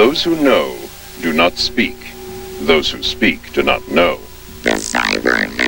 Those who know do not speak. Those who speak do not know. The Cyber